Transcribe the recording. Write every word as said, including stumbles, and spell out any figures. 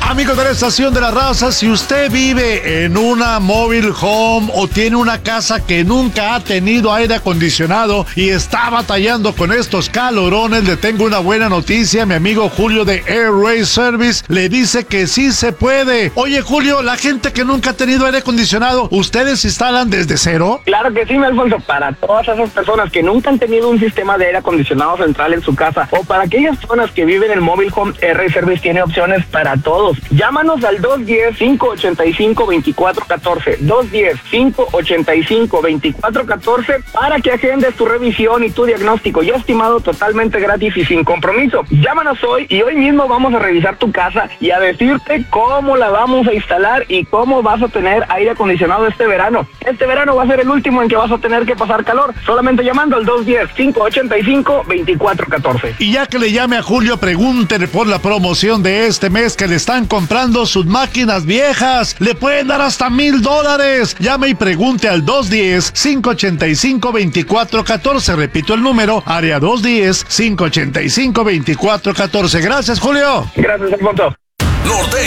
Amigos de la Estación de la Raza, si usted vive en una mobile home o tiene una casa que nunca ha tenido aire acondicionado y está batallando con estos calorones, le tengo una buena noticia. Mi amigo Julio de Airway Service le dice que sí se puede. Oye, Julio, la gente que nunca ha tenido aire acondicionado, ¿ustedes instalan desde cero? Claro que sí, mi Alfonso. Para todas esas personas que nunca han tenido un sistema de aire acondicionado central en su casa, o para aquellas personas que viven en mobile home, Airway Service tiene opciones para todos. Llámanos al dos uno cero, cinco ocho cinco, dos cuatro uno cuatro, dos uno cero, cinco ocho cinco, dos cuatro uno cuatro, para que agendes tu revisión y tu diagnóstico ya estimado totalmente gratis y sin compromiso. Llámanos hoy y hoy mismo vamos a revisar tu casa y a decirte cómo la vamos a instalar y cómo vas a tener aire acondicionado este verano. Este verano va a ser el último en que vas a tener que pasar calor, solamente llamando al dos uno cero, cinco ocho cinco, dos cuatro uno cuatro. Y ya que le llame a Julio, pregúntele por la promoción de este mes que le están comprando sus máquinas viejas. Le pueden dar hasta mil dólares. Llame y pregunte al dos uno cero, cinco ocho cinco, dos cuatro uno cuatro. Repito el número, área dos uno cero, cinco ocho cinco, dos cuatro uno cuatro. Gracias, Julio. Gracias, Alfonso. Norteño